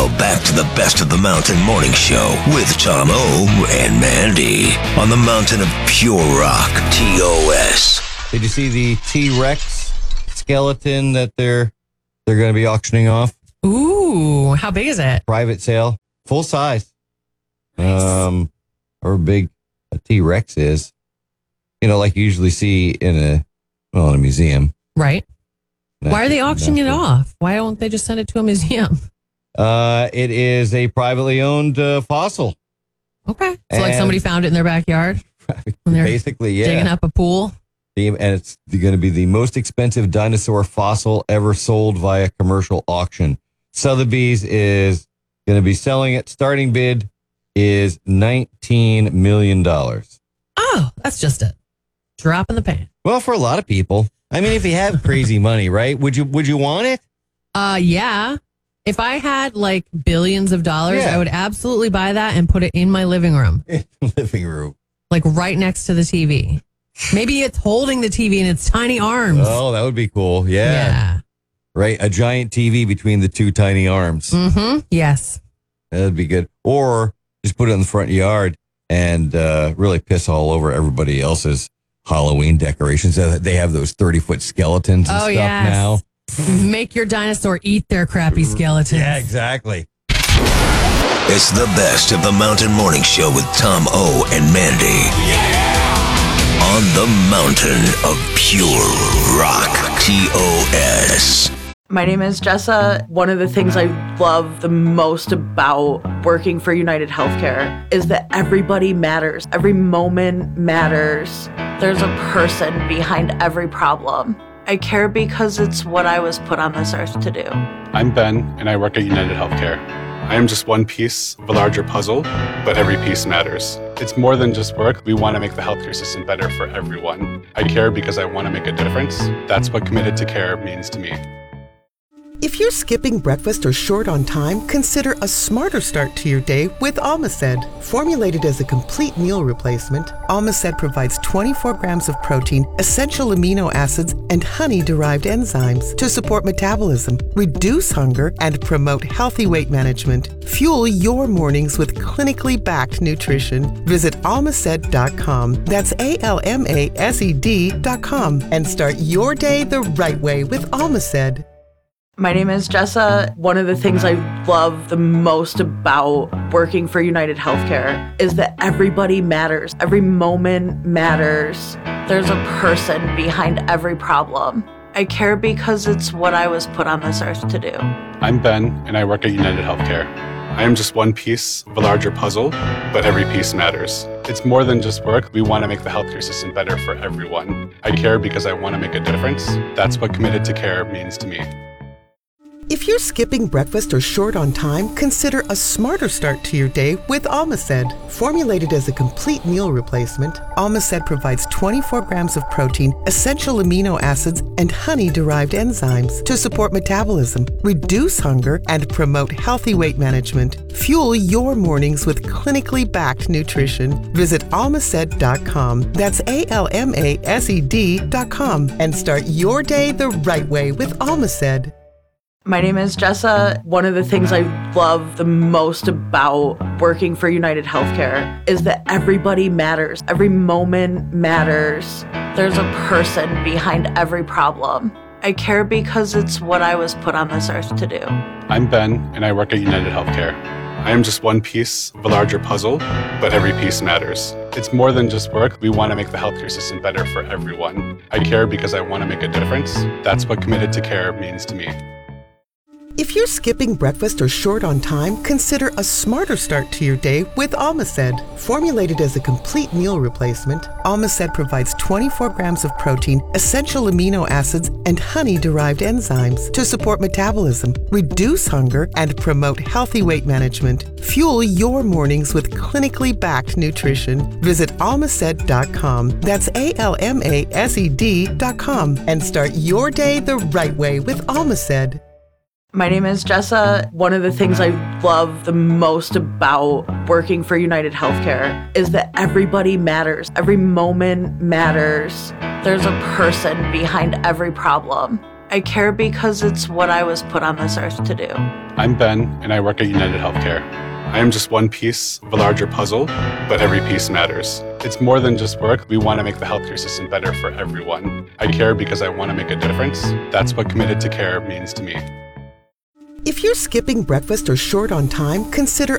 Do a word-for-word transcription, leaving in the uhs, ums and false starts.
Now back to the Best of the Mountain Morning Show with Tom O and Mandy on the Mountain of Pure Rock, T O S. Did you see the T-Rex skeleton that they're they're going to be auctioning off? Ooh, how big is it? Private sale, full size. Nice. Um, or big a T-Rex is. You know, like you usually see in a well in a museum. Right. That's Why are they auctioning it that's off? Why don't they just send it to a museum? Uh, it is a privately owned uh, fossil. Okay. So And- like somebody found it in their backyard when they're Basically, yeah. digging up a pool. The- and it's going to be the most expensive dinosaur fossil ever sold via commercial auction. Sotheby's is going to be selling it. Starting bid is nineteen million dollars. Oh, that's just a drop in the pan. Well, for a lot of people, I mean, if you have crazy money, right? Would you would you want it? Uh, yeah. If I had like billions of dollars, Yeah. I would absolutely buy that and put it in my living room, Living room. like right next to the T V. Maybe it's holding the T V in its tiny arms. Oh, that would be cool. Yeah. Yeah. Right. A giant T V between the two tiny arms. Mm-hmm. Yes. That'd be good. Or just put it in the front yard and uh, really piss all over everybody else's Halloween decorations. Uh, They have those thirty-foot skeletons and Oh, stuff yes. now. Make your dinosaur eat their crappy skeletons. Yeah, exactly. It's the Best of the Mountain Morning Show with Tom O and Mandy. On the Mountain of Pure Rock, T O S. My name is Jessa. One of the things I love the most about working for United Healthcare is that everybody matters. Every moment matters. There's a person behind every problem. I care because it's what I was put on this earth to do. I'm Ben, and I work at United Healthcare. I am just one piece of a larger puzzle, but every piece matters. It's more than just work. We want to make the healthcare system better for everyone. I care because I want to make a difference. That's what committed to care means to me. If you're skipping breakfast or short on time, consider a smarter start to your day with Almaced. Formulated as a complete meal replacement, Almaced provides twenty-four grams of protein, essential amino acids, and honey-derived enzymes to support metabolism, reduce hunger, and promote healthy weight management. Fuel your mornings with clinically backed nutrition. Visit almaced dot com. That's A L M A S E D dot com and start your day the right way with Almaced. My name is Jessa. One of the things I love the most about working for United Healthcare is that everybody matters. Every moment matters. There's a person behind every problem. I care because it's what I was put on this earth to do. I'm Ben, and I work at United Healthcare. I am just one piece of a larger puzzle, but every piece matters. It's more than just work. We want to make the healthcare system better for everyone. I care because I want to make a difference. That's what committed to care means to me. If you're skipping breakfast or short on time, consider a smarter start to your day with Almaced. Formulated as a complete meal replacement, Almaced provides twenty-four grams of protein, essential amino acids, and honey-derived enzymes to support metabolism, reduce hunger, and promote healthy weight management. Fuel your mornings with clinically backed nutrition. Visit almaced dot com. That's A L M A S E D dot com and start your day the right way with Almaced. My name is Jessa. One of the things I love the most about working for United Healthcare is that everybody matters. Every moment matters. There's a person behind every problem. I care because it's what I was put on this earth to do. I'm Ben, and I work at United Healthcare. I am just one piece of a larger puzzle, but every piece matters. It's more than just work. We want to make the healthcare system better for everyone. I care because I want to make a difference. That's what committed to care means to me. If you're skipping breakfast or short on time, consider a smarter start to your day with Almaced. Formulated as a complete meal replacement, Almaced provides twenty-four grams of protein, essential amino acids, and honey-derived enzymes to support metabolism, reduce hunger, and promote healthy weight management. Fuel your mornings with clinically backed nutrition. Visit almaced dot com. That's A L M A S E D dot com and start your day the right way with Almaced. My name is Jessa. One of the things I love the most about working for United Healthcare is that everybody matters. Every moment matters. There's a person behind every problem. I care because it's what I was put on this earth to do. I'm Ben, and I work at United Healthcare. I am just one piece of a larger puzzle, but every piece matters. It's more than just work. We want to make the healthcare system better for everyone. I care because I want to make a difference. That's what committed to care means to me. If you're skipping breakfast or short on time, consider